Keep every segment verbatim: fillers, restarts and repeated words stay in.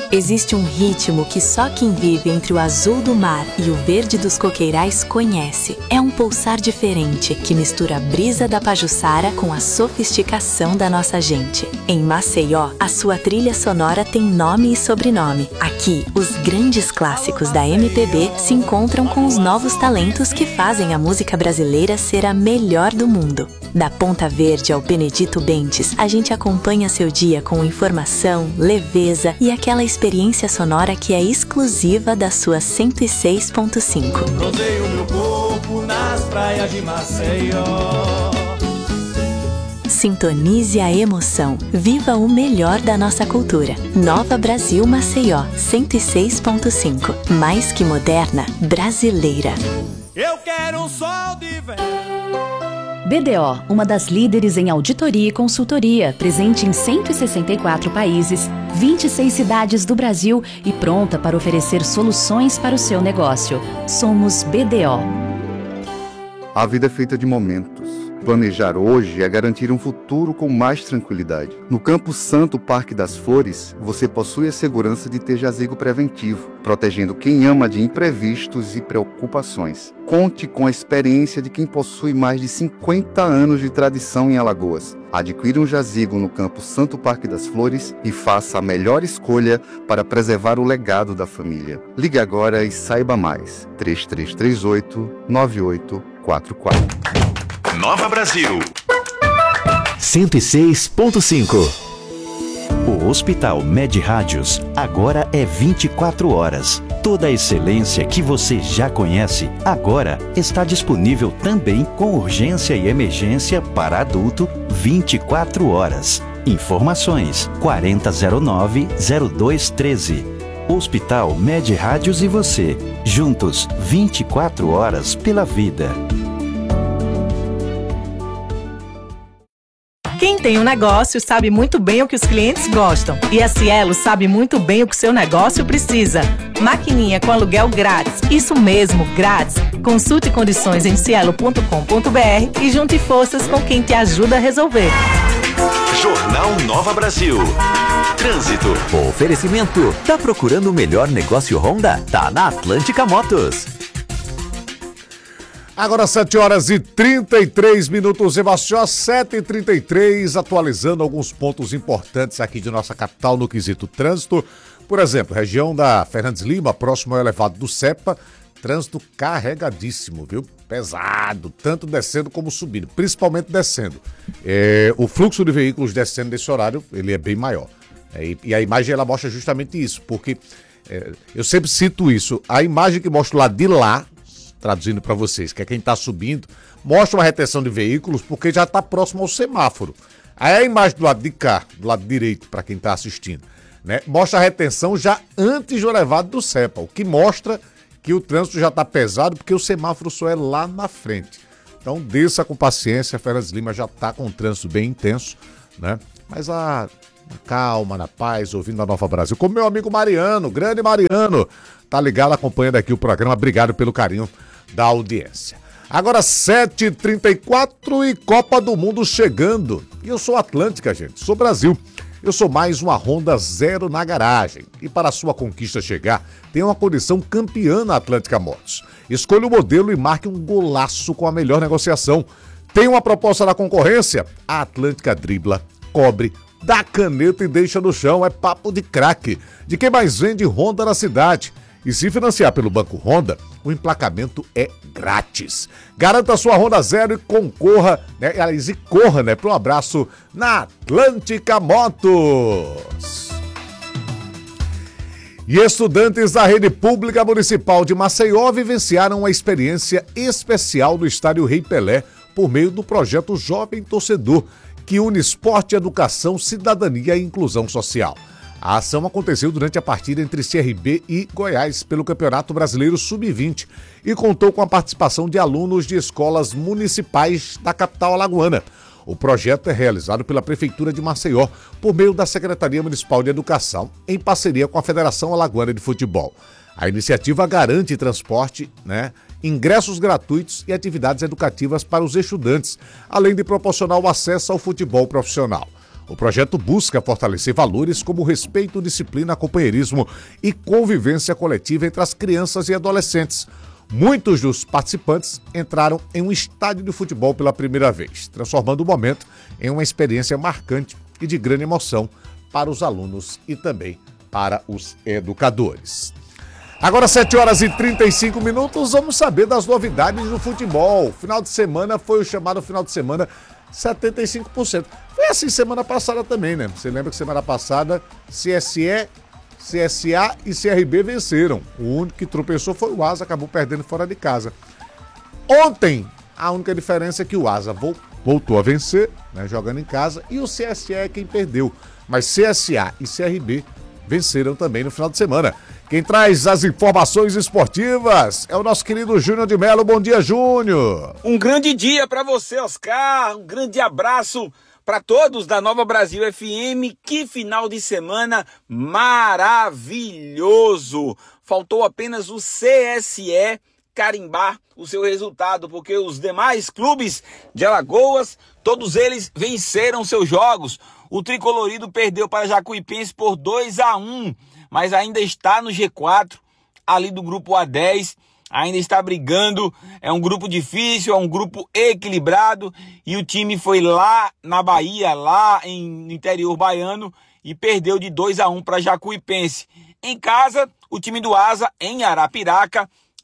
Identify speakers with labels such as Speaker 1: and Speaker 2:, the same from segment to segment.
Speaker 1: Existe um ritmo que só quem vive entre o azul do mar e o verde dos coqueirais conhece. É um pulsar diferente que mistura a brisa da Pajuçara com a sofisticação da nossa gente. Em Maceió, a sua trilha sonora tem nome e sobrenome. Aqui, os grandes clássicos da M P B se encontram com os novos talentos que fazem a música brasileira ser a melhor do mundo. Da Ponta Verde ao Benedito Bentes, a gente acompanha seu dia com informação, leveza e aquela experiência sonora que é exclusiva da sua cento e seis ponto cinco.
Speaker 2: Rodeio meu corpo nas praias de Maceió.
Speaker 1: Sintonize a emoção. Viva o melhor da nossa cultura. Nova Brasil Maceió, cento e seis ponto cinco. Mais que moderna, brasileira.
Speaker 2: Eu quero um sol de verão.
Speaker 3: B D O, uma das líderes em auditoria e consultoria, presente em cento e sessenta e quatro países, vinte e seis cidades do Brasil e pronta para oferecer soluções para o seu negócio. Somos B D O.
Speaker 4: A vida é feita de momentos. Planejar hoje é garantir um futuro com mais tranquilidade. No Campo Santo Parque das Flores, você possui a segurança de ter jazigo preventivo, protegendo quem ama de imprevistos e preocupações. Conte com a experiência de quem possui mais de cinquenta anos de tradição em Alagoas. Adquira um jazigo no Campo Santo Parque das Flores e faça a melhor escolha para preservar o legado da família. Ligue agora e saiba mais. três três três oito, nove oito quatro quatro.
Speaker 5: Nova Brasil cento e seis ponto cinco. O Hospital Med Rádios agora é vinte e quatro horas. Toda a excelência que você já conhece agora está disponível também com urgência e emergência para adulto vinte e quatro horas. Informações quarenta zero nove, zero dois treze. Hospital Med Rádios e você, juntos vinte e quatro horas pela vida.
Speaker 6: Quem tem um negócio sabe muito bem o que os clientes gostam. E a Cielo sabe muito bem o que o seu negócio precisa. Maquininha com aluguel grátis. Isso mesmo, grátis. Consulte condições em cielo ponto com ponto b r e junte forças com quem te ajuda a resolver.
Speaker 5: Jornal Nova Brasil. Trânsito.
Speaker 7: Oferecimento. Tá procurando o melhor negócio Honda? Tá na Atlântica Motos.
Speaker 8: Agora sete horas e trinta e três minutos, Sebastião, sete e trinta e três, atualizando alguns pontos importantes aqui de nossa capital no quesito trânsito. Por exemplo, região da Fernandes Lima, próximo ao elevado do Cepa, trânsito carregadíssimo, viu? Pesado, tanto descendo como subindo, principalmente descendo. É, o fluxo de veículos descendo nesse horário, ele é bem maior. É, e, e a imagem, ela mostra justamente isso, porque é, eu sempre cito isso, a imagem que mostra lá de lá, traduzindo para vocês, que é quem está subindo, mostra uma retenção de veículos porque já está próximo ao semáforo. Aí a imagem do lado de cá, do lado direito, para quem está assistindo, né, mostra a retenção já antes do elevado do Cepa, o que mostra que o trânsito já está pesado porque o semáforo só é lá na frente. Então desça com paciência, a Fernandes Lima já está com um trânsito bem intenso, né? Mas a na calma, na paz, ouvindo a Nova Brasil, como meu amigo Mariano, grande Mariano, tá ligado, acompanhando aqui o programa, obrigado pelo carinho da audiência. Agora sete e trinta e quatro e Copa do Mundo chegando, e eu sou Atlântica, gente, sou Brasil, eu sou mais uma Honda Zero na garagem, e para a sua conquista chegar, tem uma condição campeã na Atlântica Motos. Escolha o modelo e marque um golaço com a melhor negociação. Tem uma proposta da concorrência? A Atlântica dribla, cobre, dá caneta e deixa no chão, é papo de craque, de quem mais vende Honda na cidade. E se financiar pelo Banco Honda, o emplacamento é grátis. Garanta sua Honda Zero e concorra, né, e corra, né, para um abraço na Atlântica Motos. E estudantes da Rede Pública Municipal de Maceió vivenciaram uma experiência especial no Estádio Rei Pelé por meio do projeto Jovem Torcedor, que une esporte, educação, cidadania e inclusão social. A ação aconteceu durante a partida entre C R B e Goiás pelo Campeonato Brasileiro sub vinte e contou com a participação de alunos de escolas municipais da capital alagoana. O projeto é realizado pela Prefeitura de Maceió por meio da Secretaria Municipal de Educação, em parceria com a Federação Alagoana de Futebol. A iniciativa garante transporte, né, ingressos gratuitos e atividades educativas para os estudantes, além de proporcionar o acesso ao futebol profissional. O projeto busca fortalecer valores como respeito, disciplina, companheirismo e convivência coletiva entre as crianças e adolescentes. Muitos dos participantes entraram em um estádio de futebol pela primeira vez, transformando o momento em uma experiência marcante e de grande emoção para os alunos e também para os educadores. Agora, sete horas e trinta e cinco minutos, vamos saber das novidades do futebol. Final de semana foi o chamado final de semana setenta e cinco por cento. Foi assim semana passada também, né? Você lembra que semana passada C S E, C S A e C R B venceram. O único que tropeçou foi o Asa, acabou perdendo fora de casa. Ontem, a única diferença é que o Asa voltou a vencer, né, jogando em casa, e o C S E é quem perdeu. Mas C S A e C R B venceram também no final de semana. Quem traz as informações esportivas é o nosso querido Júnior de Mello. Bom dia, Júnior!
Speaker 9: Um grande dia para você, Oscar. Um grande abraço para todos da Nova Brasil F M. Que final de semana maravilhoso! Faltou apenas o C S E carimbar o seu resultado, porque os demais clubes de Alagoas, todos eles venceram seus jogos. O tricolorido perdeu para Jacuipense por dois a um, mas ainda está no G quatro, ali do grupo A dez, ainda está brigando. É um grupo difícil, é um grupo equilibrado, e o time foi lá na Bahia, lá em, no interior baiano, e perdeu de dois a um para Jacuipense. Em casa, o time do Asa, em Arapiraca,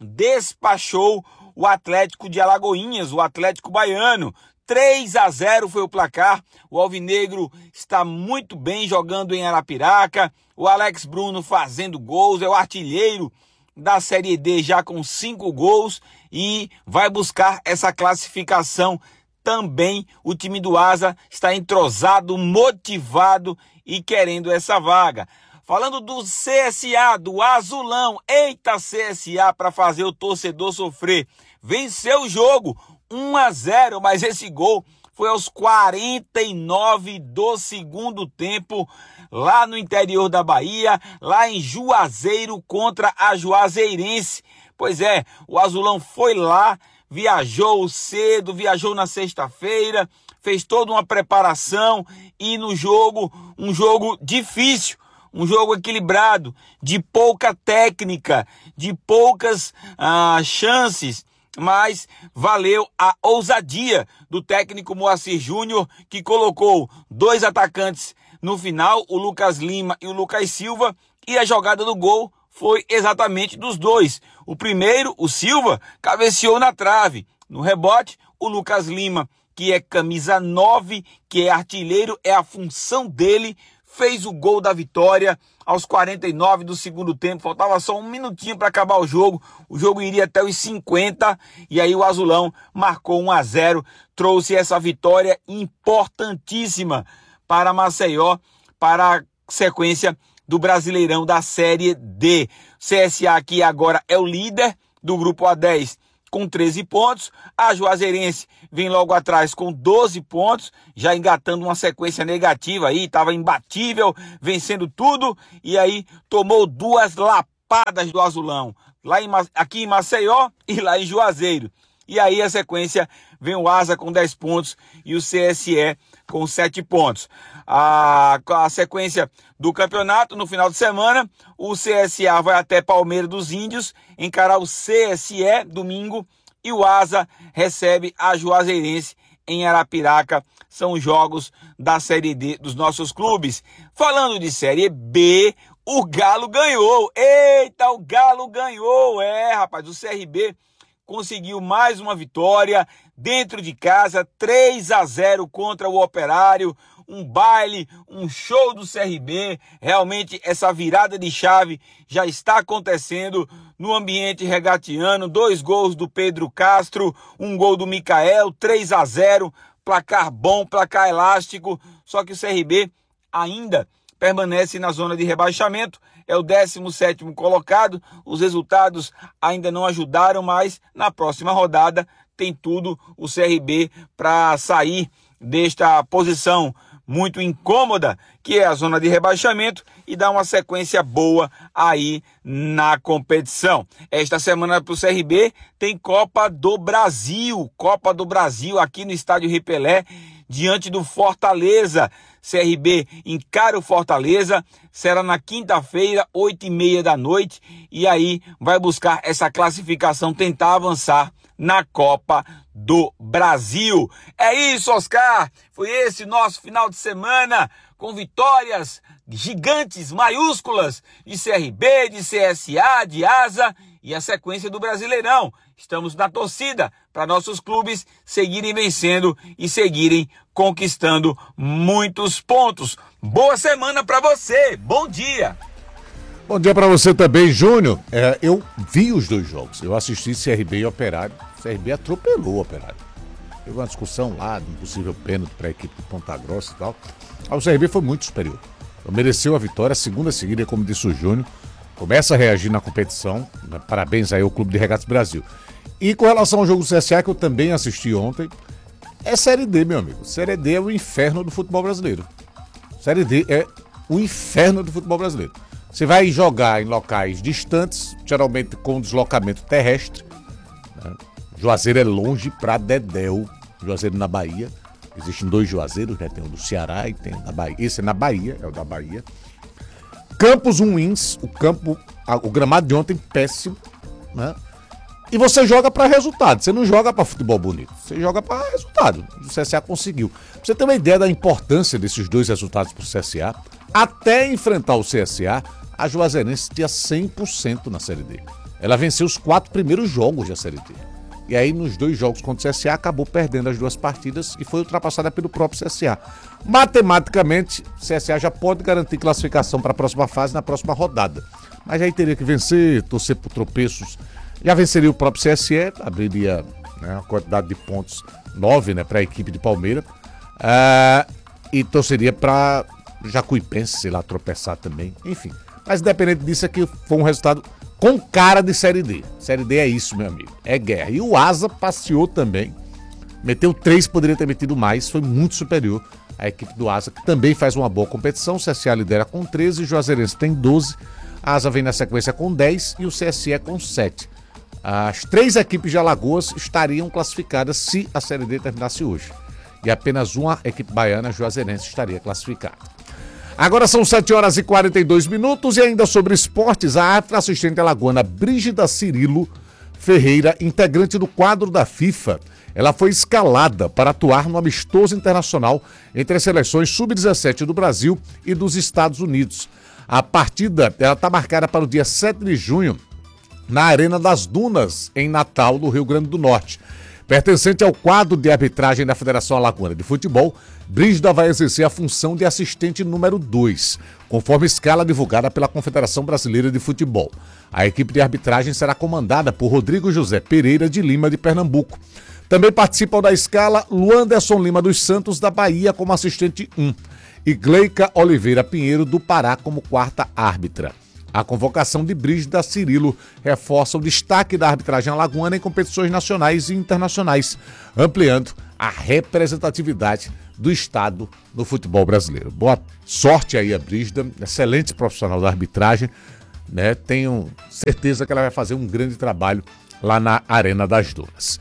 Speaker 9: despachou o Atlético de Alagoinhas, o Atlético Baiano. três a zero foi o placar. O Alvinegro está muito bem jogando em Arapiraca. O Alex Bruno fazendo gols, é o artilheiro da Série D já com cinco gols e vai buscar essa classificação também. O time do Asa está entrosado, motivado e querendo essa vaga. Falando do C S A, do Azulão, eita C S A para fazer o torcedor sofrer. Venceu o jogo um a zero, mas esse gol foi aos quarenta e nove do segundo tempo, lá no interior da Bahia, lá em Juazeiro contra a Juazeirense. Pois é, o Azulão foi lá, viajou cedo, viajou na sexta-feira, fez toda uma preparação e no jogo, um jogo difícil, um jogo equilibrado, de pouca técnica, de poucas ah, chances, mas valeu a ousadia do técnico Moacir Júnior, que colocou dois atacantes no final, o Lucas Lima e o Lucas Silva, e a jogada do gol foi exatamente dos dois. O primeiro, o Silva, cabeceou na trave. No rebote, o Lucas Lima, que é camisa nove, que é artilheiro, é a função dele, fez o gol da vitória aos quarenta e nove do segundo tempo. Faltava só um minutinho para acabar o jogo. O jogo iria até os cinquenta e aí o Azulão marcou um a zero. Trouxe essa vitória importantíssima para Maceió, para a sequência do Brasileirão da Série D. C S A aqui agora é o líder do grupo A dez com treze pontos. A Juazeirense vem logo atrás com doze pontos, já engatando uma sequência negativa aí, estava imbatível, vencendo tudo, e aí tomou duas lapadas do Azulão, lá em, aqui em Maceió e lá em Juazeiro. E aí a sequência vem o Asa com dez pontos e o C S E com sete pontos. A, a sequência do campeonato no final de semana, o C S A vai até Palmeira dos Índios encarar o C S E domingo e o Asa recebe a Juazeirense em Arapiraca. São jogos da Série D dos nossos clubes. Falando de Série B, o Galo ganhou. Eita, o Galo ganhou. É, rapaz, o C R B conseguiu mais uma vitória dentro de casa, três a zero contra o Operário. Um baile, um show do C R B. Realmente essa virada de chave já está acontecendo no ambiente regatiano. Dois gols do Pedro Castro, um gol do Micael, três a zero, placar bom, placar elástico. Só que o C R B ainda permanece na zona de rebaixamento, é o décimo sétimo colocado. Os resultados ainda não ajudaram, mas na próxima rodada tem tudo o C R B para sair desta posição muito incômoda, que é a zona de rebaixamento, e dar uma sequência boa aí na competição. Esta semana para o C R B tem Copa do Brasil, Copa do Brasil aqui no estádio Ripelé, diante do Fortaleza. C R B encara o Fortaleza, será na quinta-feira, oito e meia da noite, e aí vai buscar essa classificação, tentar avançar na Copa do Brasil. É isso, Oscar, foi esse nosso final de semana, com vitórias gigantes, maiúsculas, de C R B, de C S A, de Asa e a sequência do Brasileirão. Estamos na torcida para nossos clubes seguirem vencendo e seguirem conquistando muitos pontos. Boa semana para você, bom dia!
Speaker 8: Bom dia para você também, Júnior. É, eu vi os dois jogos, eu assisti C R B e Operário. C R B atropelou o Operário. Teve uma discussão lá de um possível pênalti para a equipe de Ponta Grossa e tal. O C R B foi muito superior. Mereceu a vitória, a segunda seguida, como disse o Júnior. Começa a reagir na competição. Parabéns aí ao Clube de Regatas Brasil. E com relação ao jogo do C S A, que eu também assisti ontem, é Série D, meu amigo. Série D é o inferno do futebol brasileiro. Série D é o inferno do futebol brasileiro. Você vai jogar em locais distantes, geralmente com deslocamento terrestre. Né? Juazeiro é longe pra dedéu. Juazeiro na Bahia. Existem dois Juazeiros, né? Tem o do Ceará e tem o da Bahia. Esse é na Bahia, é o da Bahia. Campos ruins, o campo, o gramado de ontem péssimo, né? E você joga pra resultado, você não joga pra futebol bonito, você joga pra resultado. O C S A conseguiu. Pra você ter uma ideia da importância desses dois resultados pro C S A, até enfrentar o C S A, a Juazeirense tinha cem por cento na Série D. Ela venceu os quatro primeiros jogos da Série D. E aí, nos dois jogos contra o C S A, acabou perdendo as duas partidas e foi ultrapassada pelo próprio C S A. Matematicamente, o C S A já pode garantir classificação para a próxima fase na próxima rodada. Mas aí teria que vencer, torcer por tropeços. Já venceria o próprio C S E, abriria, né, uma quantidade de pontos, nove, né, para a equipe de Palmeiras. Uh, e torceria para Jacuipense, sei lá, tropeçar também. Enfim, mas independente disso, aqui foi um resultado com cara de Série D. Série D é isso, meu amigo. É guerra. E o Asa passeou também. Meteu três, poderia ter metido mais. Foi muito superior à equipe do Asa, que também faz uma boa competição. O C S A lidera com treze, o Juazeirense tem doze. A Asa vem na sequência com dez e o C S E com sete. As três equipes de Alagoas estariam classificadas se a Série D terminasse hoje. E apenas uma equipe baiana, Juazeirense, estaria classificada. Agora são sete horas e quarenta e dois minutos e ainda sobre esportes, a árbitra assistente alagoana Brígida Cirilo Ferreira, integrante do quadro da FIFA, ela foi escalada para atuar no amistoso internacional entre as seleções sub dezessete do Brasil e dos Estados Unidos. A partida está marcada para o dia sete de junho na Arena das Dunas, em Natal, no Rio Grande do Norte. Pertencente ao quadro de arbitragem da Federação Alagoana de Futebol, Brígida vai exercer a função de assistente número dois, conforme escala divulgada pela Confederação Brasileira de Futebol. A equipe de arbitragem será comandada por Rodrigo José Pereira de Lima, de Pernambuco. Também participam da escala Luanderson Lima dos Santos, da Bahia, como assistente um, e Gleica Oliveira Pinheiro, do Pará, como quarta árbitra. A convocação de Brígida Cirilo reforça o destaque da arbitragem alagoana em competições nacionais e internacionais, ampliando a representatividade do Estado no futebol brasileiro. Boa sorte aí a Brígida, excelente profissional da arbitragem, né? Tenho certeza que ela vai fazer um grande trabalho lá na Arena das Dunas.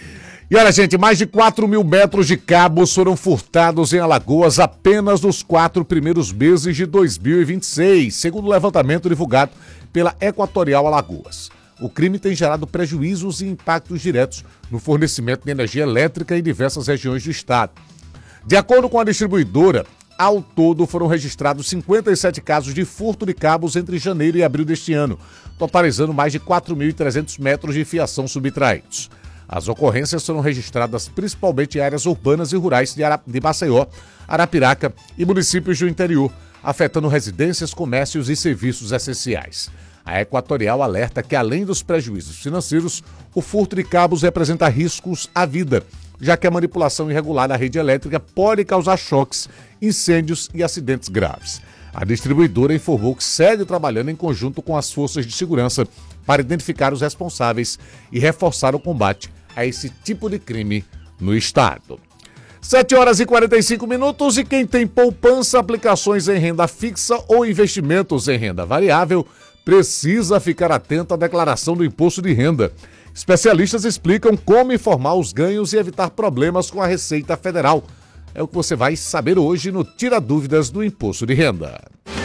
Speaker 8: E olha, gente, mais de quatro mil metros de cabos foram furtados em Alagoas apenas nos quatro primeiros meses de dois mil e vinte e seis, segundo o levantamento divulgado pela Equatorial Alagoas. O crime tem gerado prejuízos e impactos diretos no fornecimento de energia elétrica em diversas regiões do estado. De acordo com a distribuidora, ao todo foram registrados cinquenta e sete casos de furto de cabos entre janeiro e abril deste ano, totalizando mais de quatro mil e trezentos metros de fiação subtraídos. As ocorrências foram registradas principalmente em áreas urbanas e rurais de, Ara... de Maceió, Arapiraca e municípios do interior, afetando residências, comércios e serviços essenciais. A Equatorial alerta que, além dos prejuízos financeiros, o furto de cabos representa riscos à vida, já que a manipulação irregular da rede elétrica pode causar choques, incêndios e acidentes graves. A distribuidora informou que segue trabalhando em conjunto com as forças de segurança para identificar os responsáveis e reforçar o combate a esse tipo de crime no estado. sete horas e quarenta e cinco minutos e quem tem poupança, aplicações em renda fixa ou investimentos em renda variável precisa ficar atento à declaração do imposto de renda. Especialistas explicam como informar os ganhos e evitar problemas com a Receita Federal. É o que você vai saber hoje no Tira Dúvidas do Imposto de Renda.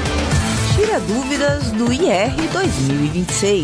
Speaker 10: Tira Dúvidas do I R dois mil e vinte e seis.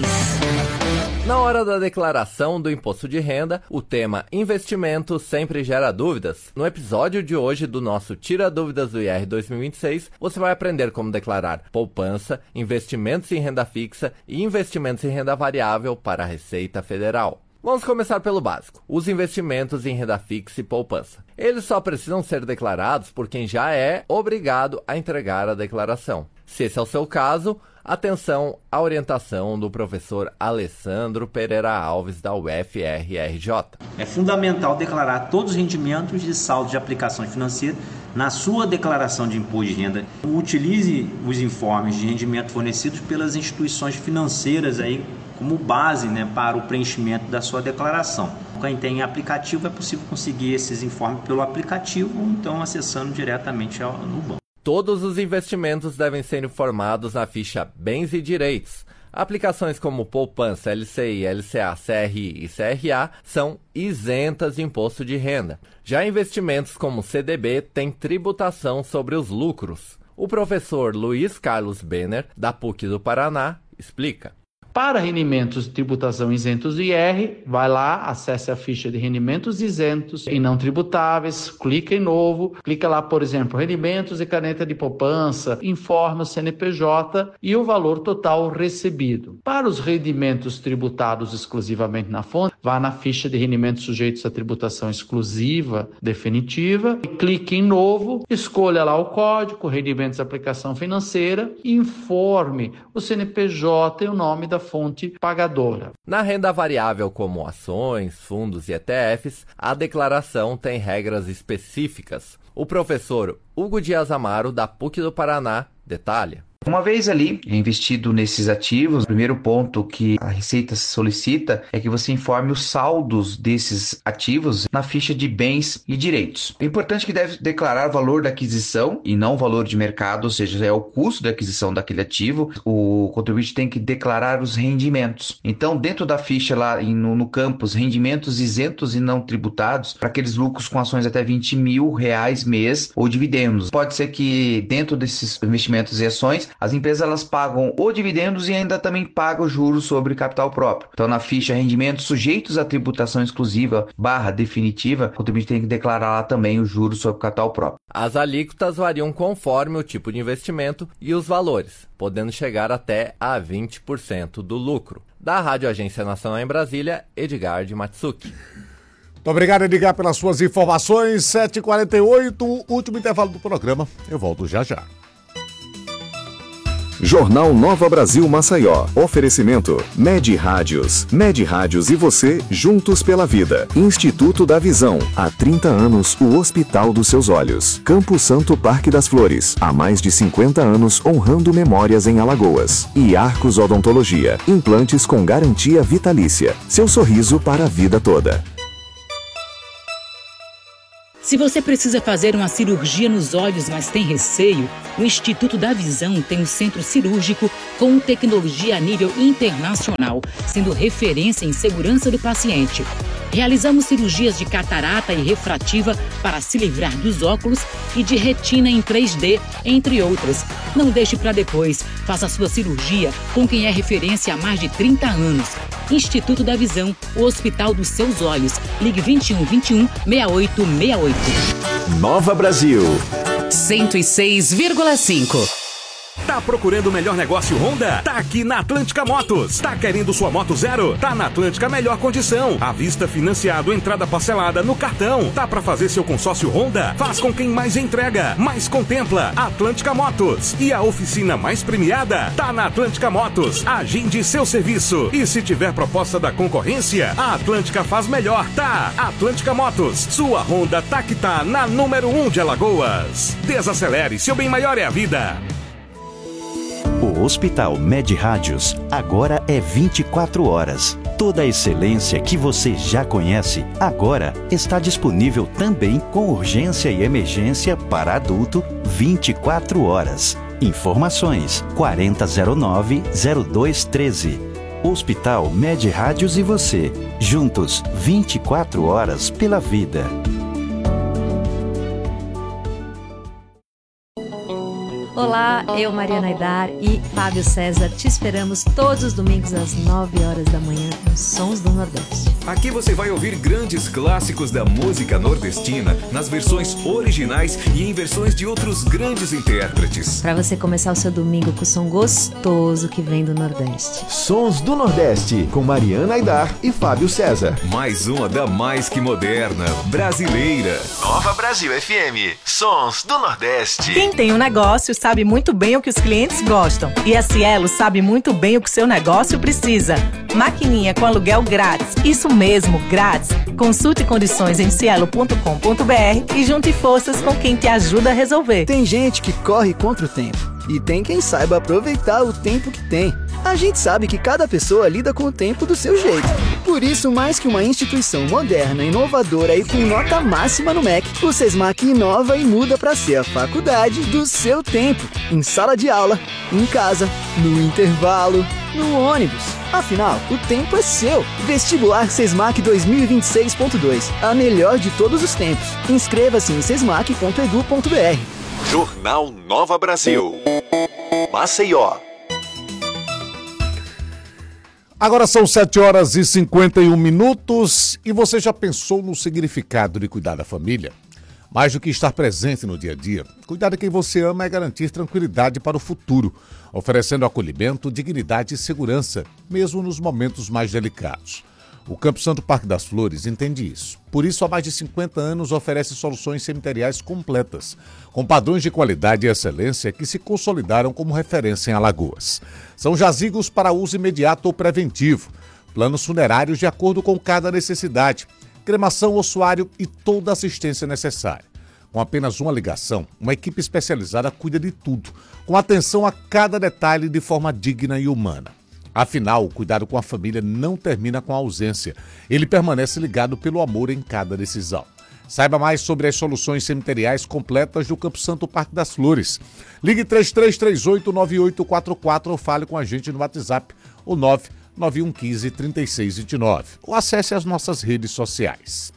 Speaker 11: Na hora da declaração do imposto de renda, o tema investimento sempre gera dúvidas. No episódio de hoje do nosso Tira Dúvidas do I R dois mil e vinte e seis, você vai aprender como declarar poupança, investimentos em renda fixa e investimentos em renda variável para a Receita Federal. Vamos começar pelo básico, os investimentos em renda fixa e poupança. Eles só precisam ser declarados por quem já é obrigado a entregar a declaração. Se esse é o seu caso, atenção à orientação do professor Alessandro Pereira Alves, da U F R R J.
Speaker 12: É fundamental declarar todos os rendimentos de saldo de aplicação financeira na sua declaração de imposto de renda. Utilize os informes de rendimento fornecidos pelas instituições financeiras aí como base, né, para o preenchimento da sua declaração. Quem tem aplicativo é possível conseguir esses informes pelo aplicativo ou então acessando diretamente ao, no banco.
Speaker 11: Todos os investimentos devem ser informados na ficha Bens e Direitos. Aplicações como poupança, L C I, L C A, C R I e C R A são isentas de imposto de renda. Já investimentos como C D B têm tributação sobre os lucros. O professor Luiz Carlos Benner, da P U C do Paraná, explica.
Speaker 13: Para rendimentos de tributação isentos do I R, vai lá, acesse a ficha de rendimentos isentos e não tributáveis, clica em novo, clica lá, por exemplo, rendimentos e caneta de poupança, informa o C N P J e o valor total recebido. Para os rendimentos tributados exclusivamente na fonte, vá na ficha de rendimentos sujeitos à tributação exclusiva definitiva, clique em novo, escolha lá o código, rendimentos de aplicação financeira e informe o C N P J e o nome da fonte pagadora.
Speaker 11: Na renda variável, como ações, fundos e E T Fs, a declaração tem regras específicas. O professor Hugo Dias Amaro, da P U C do Paraná, detalha.
Speaker 14: Uma vez ali investido nesses ativos, o primeiro ponto que a Receita solicita é que você informe os saldos desses ativos na ficha de bens e direitos. É importante que deve declarar o valor da aquisição e não o valor de mercado, ou seja, é o custo da aquisição daquele ativo. O contribuinte tem que declarar os rendimentos. Então, dentro da ficha lá no, no campus, rendimentos isentos e não tributados, para aqueles lucros com ações até vinte mil reais mês ou dividendos. Pode ser que dentro desses investimentos e ações, as empresas elas pagam ou dividendos e ainda também pagam juros sobre capital próprio. Então, na ficha rendimentos sujeitos à tributação exclusiva barra definitiva, o contribuinte tem que declarar lá também os juros sobre capital próprio.
Speaker 11: As alíquotas variam conforme o tipo de investimento e os valores, podendo chegar até a vinte por cento do lucro. Da Rádio Agência Nacional em Brasília, Edgar de Matsuki.
Speaker 8: Muito obrigado, Edgar, pelas suas informações. sete e quarenta e oito, último intervalo do programa. Eu volto já já.
Speaker 5: Jornal Nova Brasil Maceió. Oferecimento Med Rádios. Med Rádios e você, juntos pela vida. Instituto da Visão. Há trinta anos, o Hospital dos Seus Olhos. Campo Santo Parque das Flores. Há mais de cinquenta anos, honrando memórias em Alagoas. E Arcos Odontologia. Implantes com garantia vitalícia. Seu sorriso para a vida toda.
Speaker 15: Se você precisa fazer uma cirurgia nos olhos, mas tem receio, o Instituto da Visão tem um centro cirúrgico com tecnologia a nível internacional, sendo referência em segurança do paciente. Realizamos cirurgias de catarata e refrativa para se livrar dos óculos e de retina em três D, entre outras. Não deixe para depois. Faça sua cirurgia com quem é referência há mais de trinta anos. Instituto da Visão, o Hospital dos Seus Olhos. Ligue vinte e um, vinte e um, sessenta e oito sessenta e oito.
Speaker 5: Nova Brasil.
Speaker 15: cento e seis vírgula cinco.
Speaker 16: Tá procurando o melhor negócio Honda? Tá aqui na Atlântica Motos. Tá querendo sua moto zero? Tá na Atlântica Melhor Condição. À vista, financiado, entrada parcelada no cartão. Tá pra fazer seu consórcio Honda? Faz com quem mais entrega, mais contempla. Atlântica Motos. E a oficina mais premiada? Tá na Atlântica Motos. Agende seu serviço. E se tiver proposta da concorrência, a Atlântica faz melhor, tá? Atlântica Motos. Sua Honda tá que tá na número um de Alagoas. Desacelere, seu bem maior é a vida.
Speaker 5: O Hospital Med Rádios agora é vinte e quatro horas. Toda a excelência que você já conhece agora está disponível também com urgência e emergência para adulto vinte e quatro horas. Informações quarenta zero nove zero dois treze. Hospital Med Rádios e você, juntos vinte e quatro horas pela vida.
Speaker 17: Olá, eu, Mariana Aidar e Fábio César, te esperamos todos os domingos às nove horas da manhã nos Sons do Nordeste.
Speaker 18: Aqui você vai ouvir grandes clássicos da música nordestina nas versões originais e em versões de outros grandes intérpretes.
Speaker 17: Para você começar o seu domingo com o som gostoso que vem do Nordeste.
Speaker 5: Sons do Nordeste, com Mariana Aidar e Fábio César.
Speaker 18: Mais uma da mais que moderna, brasileira.
Speaker 5: Nova Brasil F M, Sons do Nordeste.
Speaker 6: Quem tem um negócio sabe muito bem o que os clientes gostam. E a Cielo sabe muito bem o que seu negócio precisa. Maquininha com aluguel grátis. Isso mesmo, grátis. Consulte condições em cielo ponto com ponto b r e junte forças com quem te ajuda a resolver.
Speaker 19: Tem gente que corre contra o tempo e tem quem saiba aproveitar o tempo que tem. A gente sabe que cada pessoa lida com o tempo do seu jeito. Por isso, mais que uma instituição moderna, inovadora e com nota máxima no M E C, o Sesmac inova e muda para ser a faculdade do seu tempo. Em sala de aula, em casa, no intervalo, no ônibus. Afinal, o tempo é seu. Vestibular Sesmac dois mil e vinte e seis ponto dois. A melhor de todos os tempos. Inscreva-se em sesmac ponto edu ponto b r.
Speaker 5: Jornal Nova Brasil. Maceió.
Speaker 8: Agora são sete horas e cinquenta e um minutos e você já pensou no significado de cuidar da família? Mais do que estar presente no dia a dia, cuidar de quem você ama é garantir tranquilidade para o futuro, oferecendo acolhimento, dignidade e segurança, mesmo nos momentos mais delicados. O Campo Santo Parque das Flores entende isso. Por isso, há mais de cinquenta anos, oferece soluções cemiteriais completas, com padrões de qualidade e excelência que se consolidaram como referência em Alagoas. São jazigos para uso imediato ou preventivo, planos funerários de acordo com cada necessidade, cremação, ossuário e toda a assistência necessária. Com apenas uma ligação, uma equipe especializada cuida de tudo, com atenção a cada detalhe de forma digna e humana. Afinal, o cuidado com a família não termina com a ausência. Ele permanece ligado pelo amor em cada decisão. Saiba mais sobre as soluções cemiteriais completas do Campo Santo Parque das Flores. Ligue três três três oito, nove oito quatro quatro ou fale com a gente no WhatsApp, o nove nove um um cinco, três seis dois nove. Ou acesse as nossas redes sociais.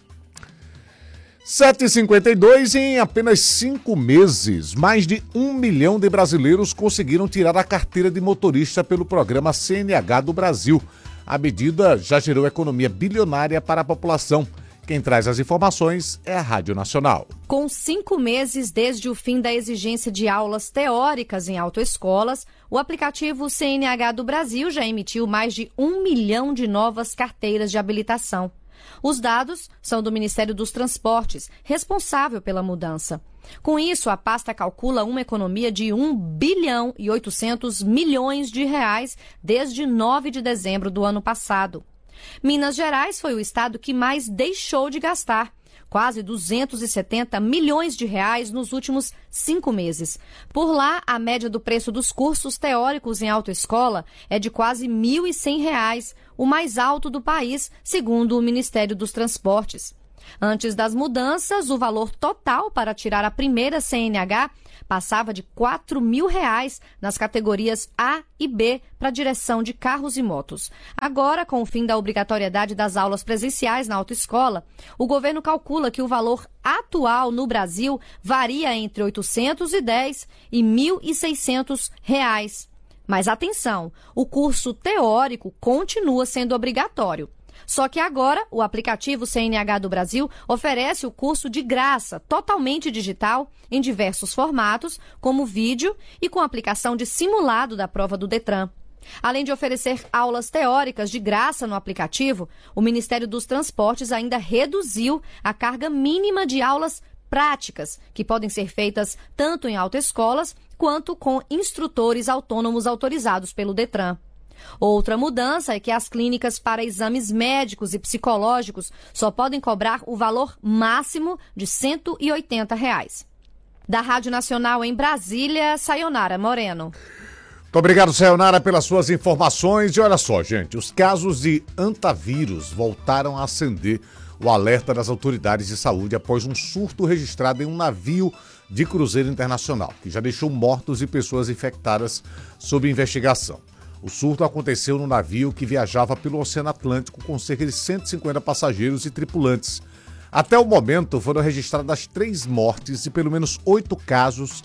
Speaker 8: sete e cinquenta e dois, em apenas cinco meses, mais de um milhão de brasileiros conseguiram tirar a carteira de motorista pelo programa C N H do Brasil. A medida já gerou economia bilionária para a população. Quem traz as informações é a Rádio Nacional.
Speaker 20: Com cinco meses desde o fim da exigência de aulas teóricas em autoescolas, o aplicativo C N H do Brasil já emitiu mais de um milhão de novas carteiras de habilitação. Os dados são do Ministério dos Transportes, responsável pela mudança. Com isso, a pasta calcula uma economia de um bilhão e oitocentos milhões de reais desde nove de dezembro do ano passado. Minas Gerais foi o estado que mais deixou de gastar, quase duzentos e setenta milhões de reais nos últimos cinco meses. Por lá, a média do preço dos cursos teóricos em autoescola é de quase mil e cem reais, o mais alto do país, segundo o Ministério dos Transportes. Antes das mudanças, o valor total para tirar a primeira C N H passava de quatro mil reais nas categorias A e B para direção de carros e motos. Agora, com o fim da obrigatoriedade das aulas presenciais na autoescola, o governo calcula que o valor atual no Brasil varia entre oitocentos e dez e mil e seiscentos reais. Mas atenção, o curso teórico continua sendo obrigatório. Só que agora, o aplicativo C N H do Brasil oferece o curso de graça, totalmente digital, em diversos formatos, como vídeo e com aplicação de simulado da prova do Detran. Além de oferecer aulas teóricas de graça no aplicativo, o Ministério dos Transportes ainda reduziu a carga mínima de aulas práticas, que podem ser feitas tanto em autoescolas quanto com instrutores autônomos autorizados pelo Detran. Outra mudança é que as clínicas para exames médicos e psicológicos só podem cobrar o valor máximo de cento e oitenta reais. Da Rádio Nacional em Brasília, Sayonara Moreno.
Speaker 8: Muito obrigado, Sayonara, pelas suas informações. E olha só, gente, os casos de antavírus voltaram a acender o alerta das autoridades de saúde após um surto registrado em um navio de cruzeiro internacional, que já deixou mortos e pessoas infectadas sob investigação. O surto aconteceu no navio que viajava pelo Oceano Atlântico com cerca de cento e cinquenta passageiros e tripulantes. Até o momento foram registradas três mortes e pelo menos oito casos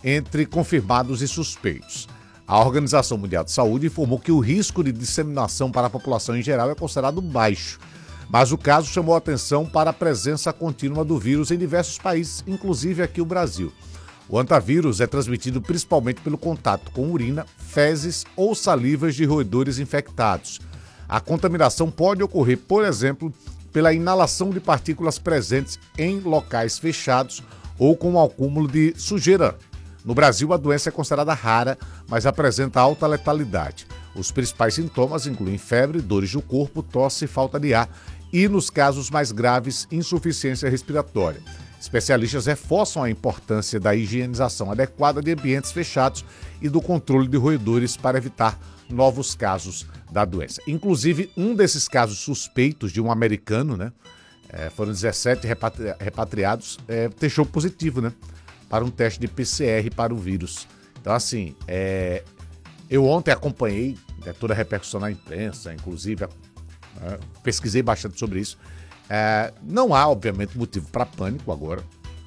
Speaker 8: entre confirmados e suspeitos. A Organização Mundial de Saúde informou que o risco de disseminação para a população em geral é considerado baixo, mas o caso chamou a atenção para a presença contínua do vírus em diversos países, inclusive aqui o Brasil. O hantavírus é transmitido principalmente pelo contato com urina, fezes ou salivas de roedores infectados. A contaminação pode ocorrer, por exemplo, pela inalação de partículas presentes em locais fechados ou com o acúmulo de sujeira. No Brasil, a doença é considerada rara, mas apresenta alta letalidade. Os principais sintomas incluem febre, dores no corpo, tosse e falta de ar e, nos casos mais graves, insuficiência respiratória. Especialistas reforçam a importância da higienização adequada de ambientes fechados e do controle de roedores para evitar novos casos da doença. Inclusive, um desses casos suspeitos de um americano, né, é, foram dezessete repatri- repatriados, é, testou positivo, né, para um teste de P C R para o vírus. Então, assim, é, eu ontem acompanhei é, toda a repercussão na imprensa, inclusive é, pesquisei bastante sobre isso. É, não há, obviamente, motivo para pânico agora,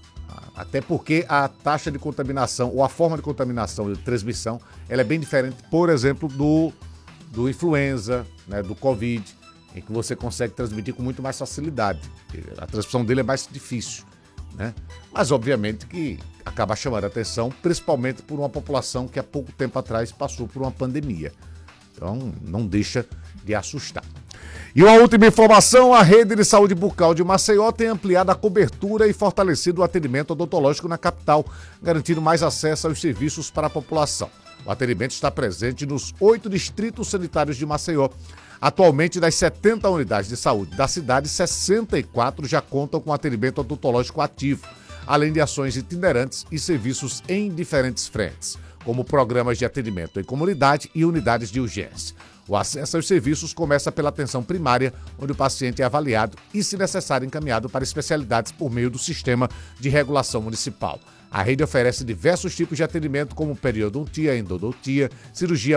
Speaker 8: até porque a taxa de contaminação ou a forma de contaminação e de transmissão ela é bem diferente, por exemplo, do, do influenza, né, do Covid, em que você consegue transmitir com muito mais facilidade. A transmissão dele é mais difícil, né? Mas, obviamente, que acaba chamando a atenção, principalmente por uma população que há pouco tempo atrás passou por uma pandemia. Então, não deixa de assustar. E uma última informação, a Rede de Saúde Bucal de Maceió tem ampliado a cobertura e fortalecido o atendimento odontológico na capital, garantindo mais acesso aos serviços para a população. O atendimento está presente nos oito distritos sanitários de Maceió. Atualmente, das setenta unidades de saúde da cidade, sessenta e quatro já contam com atendimento odontológico ativo, além de ações itinerantes e serviços em diferentes frentes, como programas de atendimento em comunidade e unidades de urgência. O acesso aos serviços começa pela atenção primária, onde o paciente é avaliado e, se necessário, encaminhado para especialidades por meio do Sistema de Regulação Municipal. A rede oferece diversos tipos de atendimento, como periodontia, endodontia, cirurgia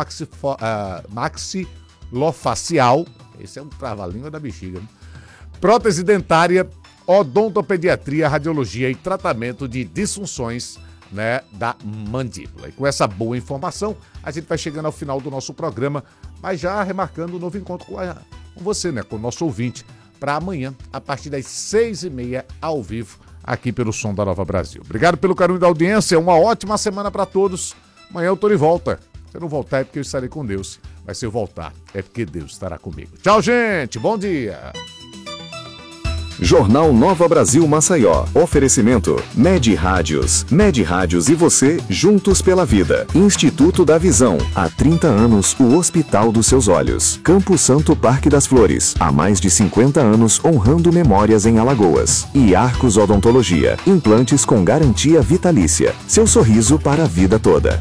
Speaker 8: bucomaxilofacial, esse é um trava-língua da bexiga, né? Prótese dentária, odontopediatria, radiologia e tratamento de disfunções, né, da mandíbula. E com essa boa informação, a gente vai chegando ao final do nosso programa, mas já remarcando um novo encontro com, a, com você, né, com o nosso ouvinte, para amanhã, a partir das seis e meia, ao vivo, aqui pelo Som da Nova Brasil. Obrigado pelo carinho da audiência, uma ótima semana para todos. Amanhã eu tô de volta. Se eu não voltar é porque eu estarei com Deus, mas se eu voltar é porque Deus estará comigo. Tchau, gente, bom dia!
Speaker 21: Jornal Nova Brasil Maceió. Oferecimento Med Rádios. Med Rádios e você juntos pela vida. Instituto da Visão. Há trinta anos, o Hospital dos Seus Olhos. Campo Santo Parque das Flores. Há mais de cinquenta anos, honrando memórias em Alagoas. E Arcos Odontologia. Implantes com garantia vitalícia. Seu sorriso para a vida toda.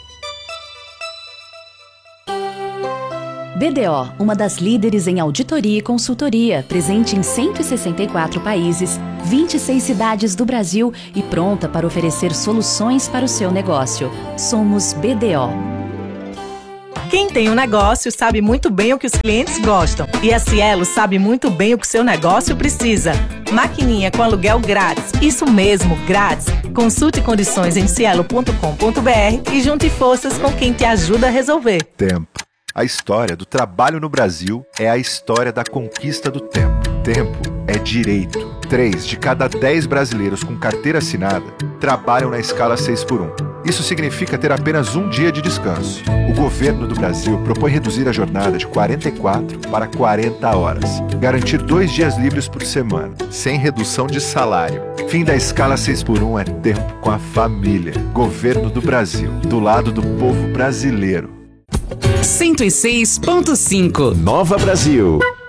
Speaker 3: B D O, uma das líderes em auditoria e consultoria, presente em cento e sessenta e quatro países, vinte e seis cidades do Brasil e pronta para oferecer soluções para o seu negócio. Somos B D O.
Speaker 6: Quem tem um negócio sabe muito bem o que os clientes gostam. E a Cielo sabe muito bem o que o seu negócio precisa. Maquininha com aluguel grátis. Isso mesmo, grátis. Consulte condições em cielo ponto com ponto b r e junte forças com quem te ajuda a resolver.
Speaker 22: Tempo. A história do trabalho no Brasil é a história da conquista do tempo. Tempo é direito. Três de cada dez brasileiros com carteira assinada trabalham na escala seis por um. Isso significa ter apenas um dia de descanso. O governo do Brasil propõe reduzir a jornada de quarenta e quatro para quarenta horas. Garantir dois dias livres por semana, sem redução de salário. Fim da escala seis por um é tempo com a família. Governo do Brasil, do lado do povo brasileiro.
Speaker 23: cento e seis ponto cinco
Speaker 5: Nova Brasil.